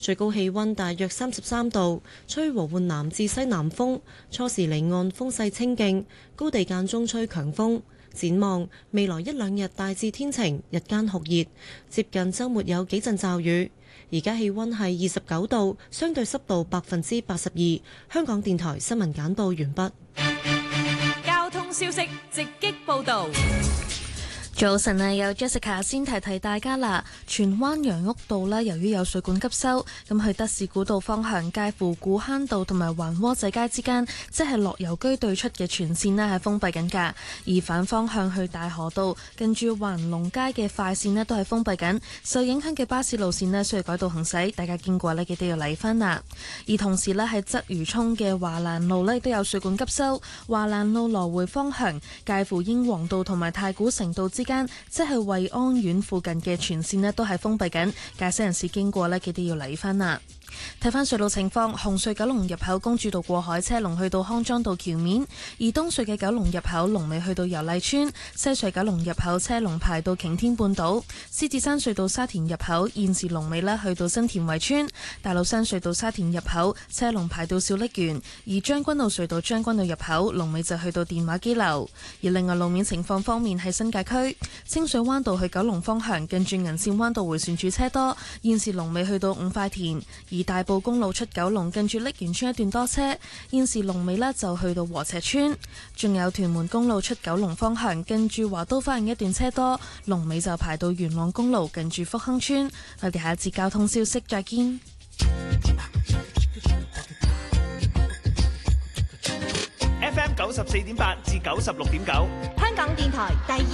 最高氣溫大約33度，吹和緩南至西南風，初時離岸風勢清勁，高地間中吹強風。展望未來一兩日大致天晴，日間酷熱，接近週末有幾陣驟雨。而家氣溫係29度，相對濕度82%。香港電台新聞簡報完畢。 交通消息直擊報導。 早晨啊，有 Jessica 先提提大家啦。荃灣楊屋道呢，由於有水管急修，咁去德士古道方向介乎古坑道同埋環窩仔街之間，即係樂悠居對出嘅全線呢係封閉緊㗎。而反方向去大河道近住環龍街嘅快線呢都係封閉緊，受影響嘅巴士路線呢需要改道行駛，大家經過呢記得要留意返啦。而同時呢，喺鰂魚涌嘅華蘭路呢都有水管急修，華蘭路來回方向介乎英皇道同埋太古城道之間，即係惠安苑附近嘅全線呢都係封閉緊，駕駛人士經過呢記得要留意返啦。睇返隧道情況，紅隧九龍入口公主道過海車龍去到康莊道橋面，而東隧嘅九龍入口龍尾去到油麗邨，西隧九龍入口車龍排到擎天半島，獅子山隧道沙田入口現時龍尾呢去到新田圍村，大老山隧道沙田入口車龍排到小瀝源，而將軍澳隧道將軍澳入口龍尾就去到電話機樓。而另外路面情況方面係新界區清水灣道去九龍方向近住銀線灣道迴旋處車多，現時龍尾去到五塊田，而大埔公路出九龍近住瀝源村一段多車，現時龍尾呢就去到禾輋村。仲有屯門公路出九龍方向近住華都花園一段車多，龍尾就排到元朗公路近住福亨村。我哋下一節交通消息再見。 FM 94.8至96.9， 香港電台第二